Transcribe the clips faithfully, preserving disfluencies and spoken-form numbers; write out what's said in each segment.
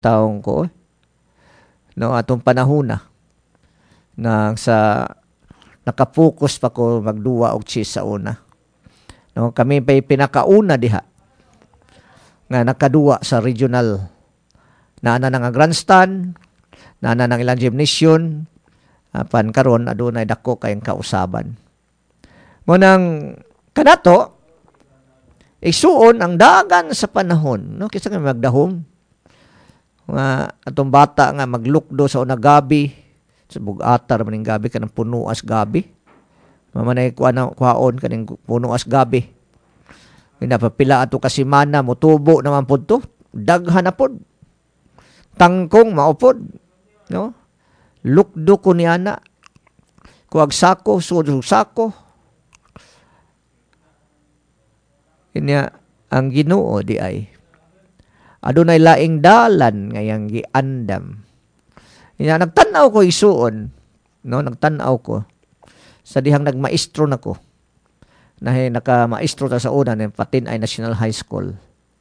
taong ko no atong panahon na nga sa nakapokus pa ko magduwa og cheese sa una. No, kami pa'y pinakauna diha nga nakaduwa sa regional. Naana na nga grandstand, naana ng ilang gymnasium, apan karon adunay dako kayong kausaban. Munang kanato, isuon ang dagan sa panahon. No? Kisa nga magdahom. Nga atong bata nga maglukdo sa una gabi, sa bugatar maning gabi kanang puno as gabi. Mamanay kuha na kuhaon kaning puno as gabi. Pinapapila ato kasimana motubo naman pud to. Daghan na pud. Tangkong maupod, no? Lukdo ko ni ana. Kuag sako, sudog sako. Inya ang Ginoo di ay adunay laing dalan ngayang giandam. Inya nagtan-aw ko isuon, no? Nagtan-aw ko sa dihang nagmaestro nako. Nahi naka-maestro ta sa una ng Patin ay National High School.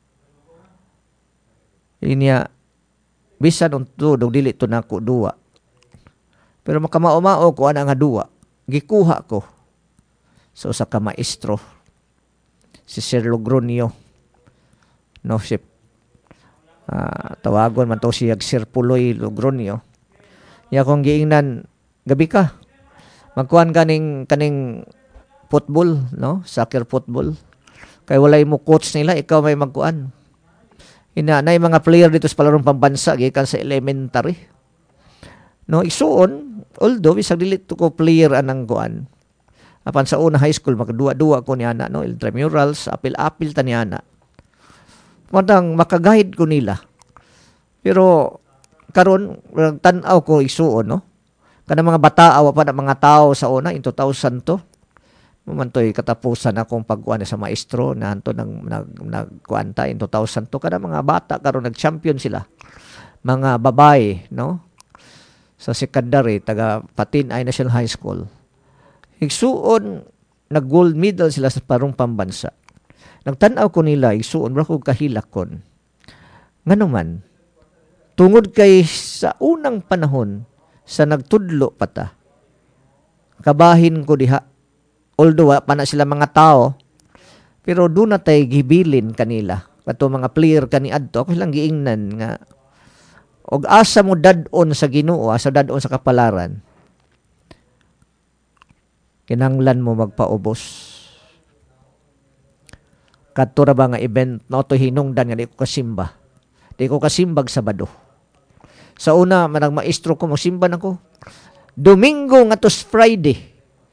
Inya bisan unto dog dili to nako duwa. Pero makamao-mao ko ana nga duwa. Gikuha ko sa usa ka maestro si Sir Logronio. No, si uh, tawagon man to siya Sir Puloy Logronio. Ya kong giingnan gabi ka. Magkuhan kaning kaning football, no? Soccer football. Kay walay mo coach nila, ikaw may magkuan. Ina na mga player dito sa palarong pambansa gikan sa elementary. No, isuon, although bisag dili to ko player anang kuan. Apan sa una high school magduwa-duwa ko ni ana, no, intramurals, apil-apil ta ni ana. Madang makaguide ko nila. Pero karon tan-aw ko isuon, no. Kana mga bata awa pa na mga tao sa una in two thousand to. Mamantoy katapusan akong pagkuan sa maestro na anto nang nag nagkuanta in two thousand to kada mga bata karon nag-champion sila. Mga babae, no? Sa secondary taga Patin ay National High School. Igsuon nag-gold medal sila sa parong pambansa. Nagtan-aw ko nila igsuon bra ko kahilakon. Nganuman tungod kay sa unang panahon sa nagtudlo pata. Kabahin ko diha. Although pa na sila mga tao, pero doon na tayo gibilin kanila. Kato mga player kani adto, ako lang giingnan nga og asa mo dadon sa Ginoo, asa dadon sa kapalaran. Kinanglan mo magpaubos. Kadto ra ba nga event no to hinungdan nga di ko kasimba. Di ko kasimbag Sabado. Sa una manang maestro ko mosimba nako. Domingo ngatos Friday.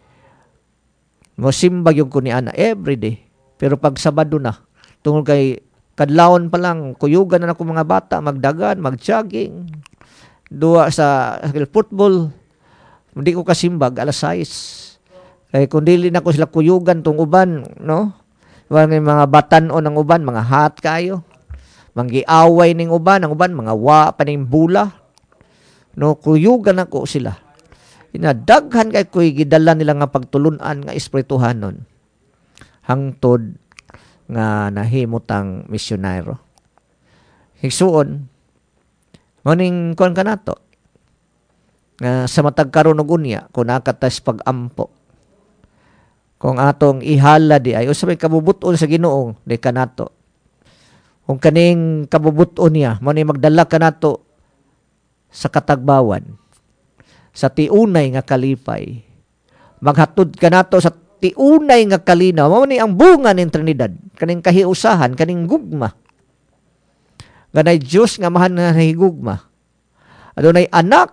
Mosimba yung ko ni ana everyday. Pero pag Sabado na, tungkol kay kadlawon pa lang, kuyugan na ako mga bata, magdagan, mag-jogging, duwa sa football. Hindi ko kasimbag, alas sais. Kaya kung dili na ko sila kuyugan tong uban, no? Mga batan o ng uban, mga hat kayo. Manggiaway ning uban, ang uban, mga wa pa ning bula. No, kuyugan ako sila. Inadaghan kay ko'y gidala nila nga pagtulunan nga espirituhanon. Hangtod nga nahimutang misyonero. Higsuon, maning kuan kanato, nga sa matag karon og unya, kung nakatas pag-ampo, kung atong ihala di ay, o sabay kabubuton sa Ginoo, di kanato. Kung kaning kabubuton niya, mo ni magdala kanato sa katagbawan, sa tiunay nga kalipay. Maghatod ka nato sa tiunay nga kalinaw. Mao ni ang bunga ning Trinidad. Kaning kahiusahan, kaning gugma. Ganay Diyos nga mahan nga higugma. Adunay anak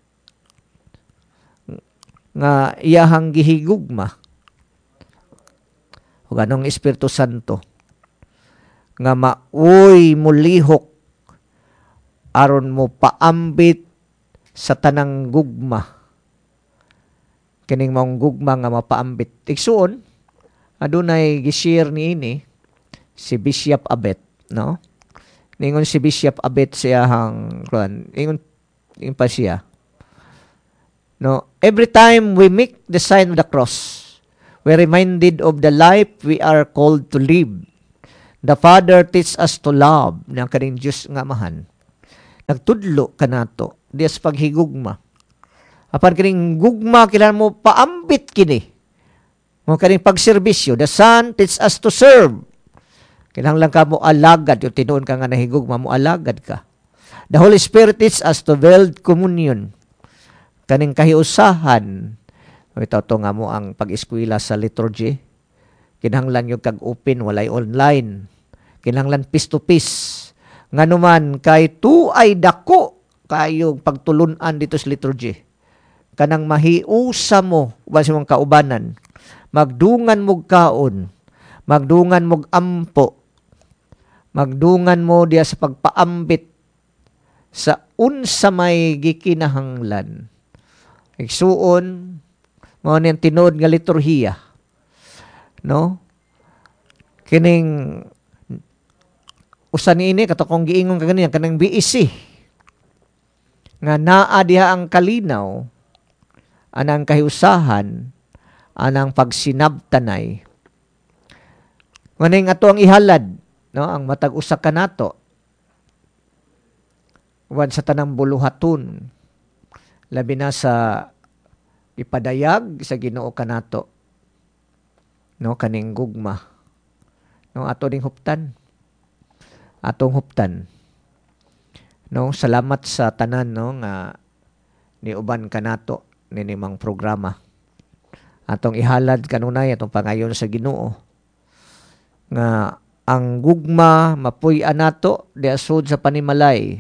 nga iyahang gihigugma. O ganong Espiritu Santo nga mauy mulihok aron mo paambit sa tanang gugma. Kining maong gugma nga mapaambit. Igsuon, adunay gi-share ni ini si Bishop Abet, no? Ningon si Bishop Abet siya hang kuan, ingon in pa siya. No, every time we make the sign of the cross, we're reminded of the life we are called to live. The Father teaches us to love, ng kaning Diyos nga mahan. nagtudlo kanato diya sa paghigugma. Apan kining gugma kailangan mo paambit kini. Mo kaning pagserbisyo, the Son teach us to serve. Kinahanglan ka mo alagad, yung tinuon ka nga nahigugma mo alagad ka. The Holy Spirit teach us to build communion. Kaning kahiusahan, ito to nga mo ang pag-eskwela sa liturgy. Kinahanglan yung kag-open, walay online. Kinahanglan piece-to-piece. Nga naman, kay tu ay dako kayong pagtulunan dito sa liturgy. Kanang mahiusa mo, ba sa mga kaubanan, magdungan mo kaon, magdungan mo ampo, magdungan mo diya sa pagpaambit sa unsa may gikinahanglan. Igsuon, mo niyang tinuod nga liturhiya. No? Kining usa niini katong giingon kaniya kanang B E C nga naa diha ang kalinaw anang kahiusahan anang pagsinabtanay. Maning ato ang ihalad, no, ang matag usa kanato. Wan sa tanang buluhaton. Labi na sa ipadayag sa Ginoo kanato. No, kaning gugma. No, ato ding huptan. Atong huptan. No, salamat sa tanan, no, nga niuban kanato ninimang programa. Atong ihalad kanunay atong pangayon sa Ginoo nga ang gugma mapuy-an nato di asud sa panimalay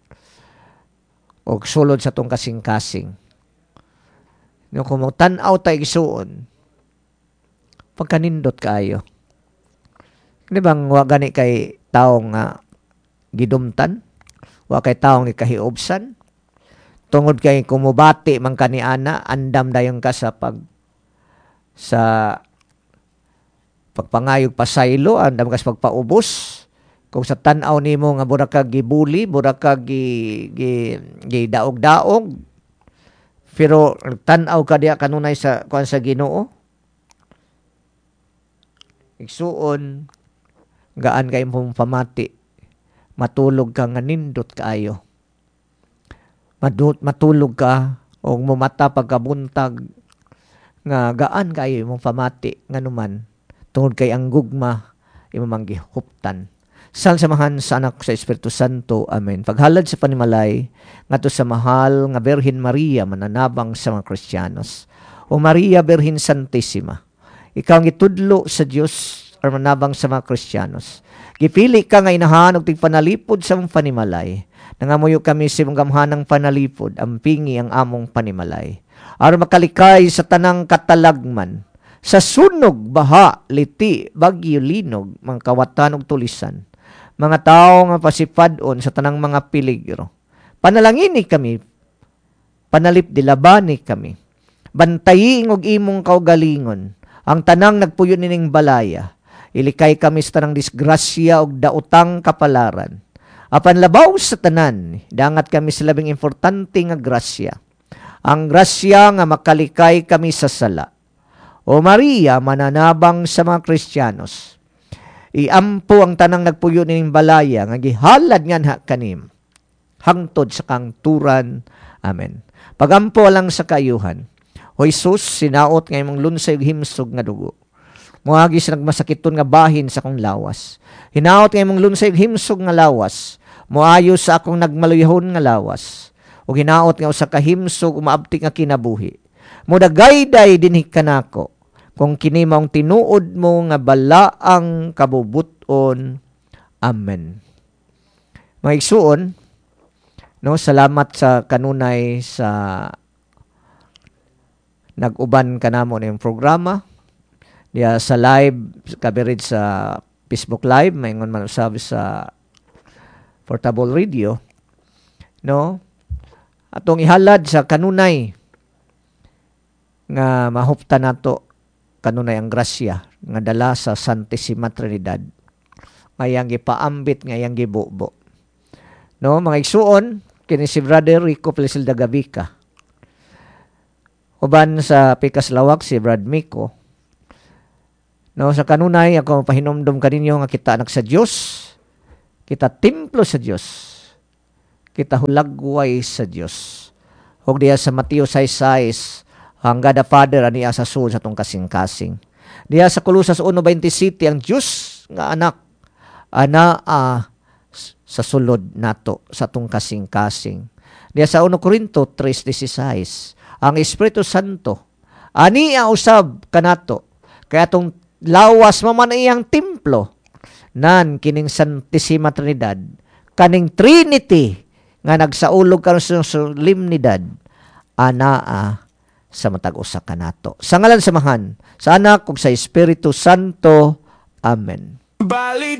og sulod sa tong kasing-kasing. No, kung tan-aw ta igsuon pagkanindot kaayo. Di bang wa gani kay taong nga gidumtan, wa kay taong ikahiobsan, tungod kay kumubati man kaniana, andam dayon ka sa pag sa pagpangayog pasaylo, andam ka sa pagpaubos. Kung sa tan-aw nimo nga mura ka gibuli, mura ka gi, gi, gi daog-daog, pero tan-aw ka diya kanunay sa kuan sa Ginoo. Igsuon, gaan kay mong pamati, matulog ka nga nindot kaayo. Madut, matulog ka, o mumata pagkabuntag, nga gaan kayo imong pamati nga numan tungod kay ang gugma imong gihuptan. Sang samahan sa anak sa Espiritu Santo. Amen. Paghalad sa panimalay ngadto sa mahal nga Birhen Maria mananabang sa mga Kristiyanos. O Maria Birhen Santissima, ikaw ang gitudlo sa Dios or manabang sa mga Kristiyanos. Gipili ka nga inahan og tigpanalipod sa mong panimalay. Nangamuyo kami sa mong gamhanang panalipod, ampingi ang among panimalay. Aron makalikay sa tanang katalagman, sa sunog, baha, liti, bagyo, linog, mga kawatan ug tulisan, mga tao nga pasipadon sa tanang mga peligro. Panalangini kami, panalip dilabani kami, bantayi og imong kaugalingon, ang tanang nagpuyo nining balaya, ilikay kami sa tanang disgrasya og daotang kapalaran. Apan labaw sa tanan, dangat kami sa labing importante nga grasya, ang grasya nga makalikay kami sa sala. O Maria, mananabang sa mga Kristiyanos, iampo ang tanang nagpuyo nining balaya, nga gihalad nga ha kanim, hangtod sa kangturan. Amen. Pagampo lang sa kayuhan, o Jesus, sinaot nga imong lunsay ug himsog nga dugo. Muagi sa nagmasakiton nga bahin sa akong lawas. Hinaot nga imong lunsay ug himsog nga lawas, muayo sa akong nagmaluyahon nga lawas. O hinaot nga usa ka himsog umaabti nga kinabuhi. Mudagayday dinhi kanako, kung kini maong tinuod mo nga balaang kabubuton. Amen. Mga igsuon, no, salamat sa kanunay sa nag-uban kanamo ng programa. Diya sa live, kabirid sa Facebook Live, mayngon man usab sa Portable Radio. No? Atong ihalad sa kanunay nga mahuptan nato kanunay ang grasya nga dala sa Santissima Trinidad. Ngayang gipaambit, ngayang gibubo. No, mga igsuon, kini si Brother Rico Plesilda Gavica. Uban sa Pikas Lawak si Brad Miko. No, sa kanunay ako pahinomdom kaninyo nga kita anak sa Dios, kita templo sa Dios. kita hulagway sa Dios. Ug diya sa Mateo six six, hangga the Father aniya sa Son sa tong kasing-kasing. Diya sa Colosas one twenty-seven, ang Dios nga anak ana uh, sa sulod nato sa tong kasing-kasing. Diya sa one Corinto three sixteen, ang Espiritu Santo aniya usab kanato kaya tong lawas maman iyang templo nan kining Santissima Trinidad, kaning Trinity nga nagsaulog karon sa solemnidad anaa sa matag usa kanato. Sa ngalan samahan sa Anak ug sa Espiritu Santo. Amen.